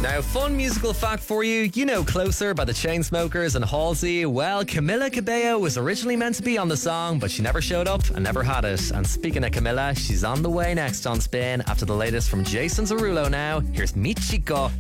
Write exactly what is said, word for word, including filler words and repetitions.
Now, fun musical fact for you. You know Closer by the Chainsmokers and Halsey. Well, Camila Cabello was originally meant to be on the song, but she never showed up and never had it. And speaking of Camila, she's on the way next on Spin after the latest from Jason Derulo now. Here's Mi Chico.